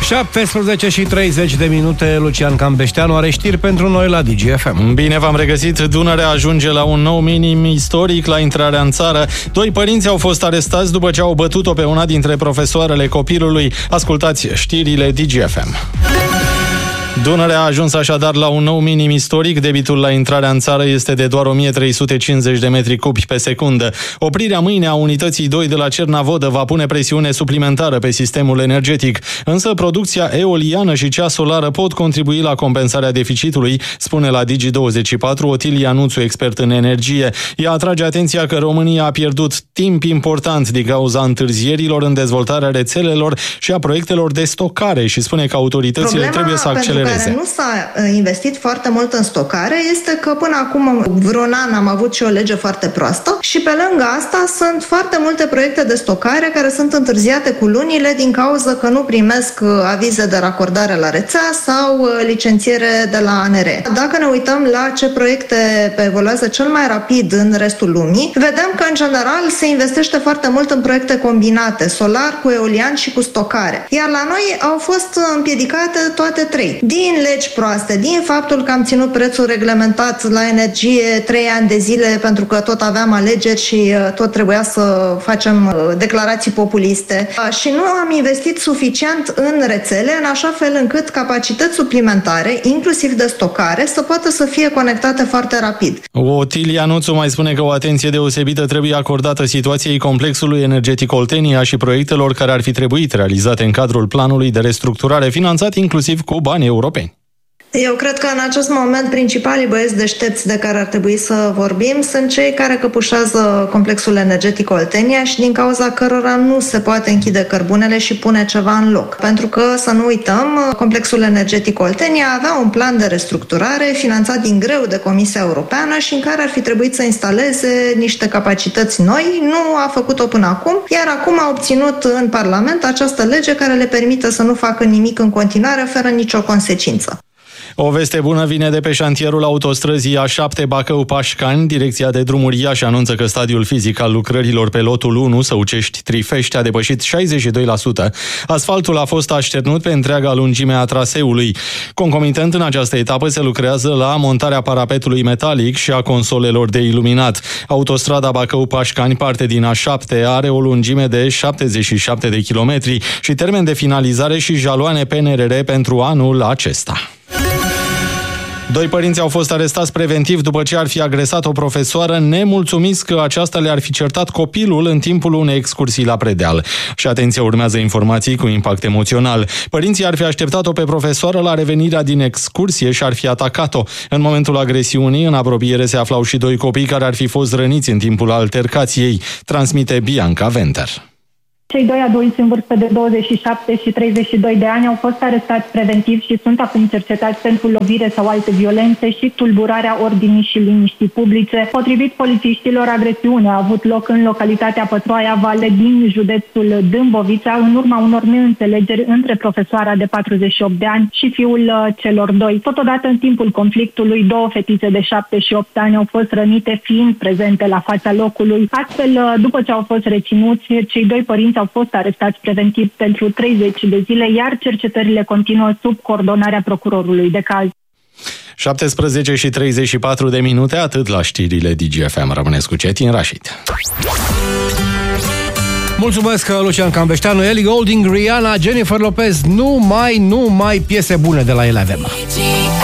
17 și 30 de minute, Lucian Cambeșteanu are știri pentru noi la DGFM. Bine v-am regăsit. Dunărea ajunge la un nou minim istoric la intrarea în țară. 2 părinți au fost arestați după ce au bătut-o pe una dintre profesoarele copilului. Ascultați știrile DGFM. Dunărea a ajuns așadar la un nou minim istoric. Debitul la intrarea în țară este de doar 1350 de metri cubi pe secundă. Oprirea mâine a unității 2 de la Cernavodă va pune presiune suplimentară pe sistemul energetic. Însă producția eoliană și cea solară pot contribui la compensarea deficitului, spune la Digi24 Otilia Nuțu, expert în energie. Ea atrage atenția că România a pierdut timp important din cauza întârzierilor în dezvoltarea rețelelor și a proiectelor de stocare și spune că autoritățile trebuie să accelereze. Care nu s-a investit foarte mult în stocare este că până acum vreun an am avut și o lege foarte proastă și pe lângă asta sunt foarte multe proiecte de stocare care sunt întârziate cu lunile din cauza că nu primesc avize de racordare la rețea sau licențiere de la ANR. Dacă ne uităm la ce proiecte evoluează cel mai rapid în restul lumii, vedem că în general se investește foarte mult în proiecte combinate, solar cu eolian și cu stocare. Iar la noi au fost împiedicate toate 3. Din legi proaste, din faptul că am ținut prețul reglementat la energie 3 ani de zile pentru că tot aveam alegeri și tot trebuia să facem declarații populiste și nu am investit suficient în rețele în așa fel încât capacități suplimentare, inclusiv de stocare, să poată să fie conectate foarte rapid. Otilia Nuțu mai spune că o atenție deosebită trebuie acordată situației complexului energetic Oltenia și proiectelor care ar fi trebuit realizate în cadrul planului de restructurare finanțat inclusiv cu bani europeni. Eu cred că în acest moment principalii băieți deștepți de care ar trebui să vorbim sunt cei care căpușează complexul energetic Oltenia și din cauza cărora nu se poate închide cărbunele și pune ceva în loc. Pentru că, să nu uităm, complexul energetic Oltenia avea un plan de restructurare finanțat din greu de Comisia Europeană și în care ar fi trebuit să instaleze niște capacități noi. Nu a făcut-o până acum, iar acum a obținut în Parlament această lege care le permite să nu facă nimic în continuare fără nicio consecință. O veste bună vine de pe șantierul autostrăzii A7 Bacău-Pașcani. Direcția de drumuri Iași anunță că stadiul fizic al lucrărilor pe lotul 1, Săucești-Trifești, a depășit 62%. Asfaltul a fost așternut pe întreaga lungime a traseului. Concomitent, în această etapă se lucrează la montarea parapetului metalic și a consolelor de iluminat. Autostrada Bacău-Pașcani, parte din A7, are o lungime de 77 de kilometri și termen de finalizare și jaloane PNRR pentru anul acesta. 2 părinți au fost arestați preventiv după ce ar fi agresat o profesoară, nemulțumiți că aceasta le-ar fi certat copilul în timpul unei excursii la Predeal. Și atenție, urmează informații cu impact emoțional. Părinții ar fi așteptat-o pe profesoară la revenirea din excursie și ar fi atacat-o. În momentul agresiunii, în apropiere se aflau și 2 copii care ar fi fost răniți în timpul altercației, transmite Bianca Venter. Cei 2 adulți în vârstă de 27 și 32 de ani au fost arestați preventiv și sunt acum cercetați pentru lovire sau alte violențe și tulburarea ordinii și liniștii publice. Potrivit polițiștilor, agresiunea a avut loc în localitatea Pătroaia Vale din județul Dâmbovița în urma unor neînțelegeri între profesoara de 48 de ani și fiul celor 2. Totodată, în timpul conflictului, 2 fetițe de 7 și 8 ani au fost rănite fiind prezente la fața locului. Astfel, după ce au fost reținuți, cei 2 părinți au fost arestați preventiv pentru 30 de zile, iar cercetările continuă sub coordonarea procurorului de caz. 17 și 34 de minute, atât la știrile DGFM. Rămâneți cu Cetin Rashid. Mulțumesc, Lucian Cambeșteanu, Ellie Goulding, Rihanna, Jennifer Lopez. Nu mai piese bune de la ele avem.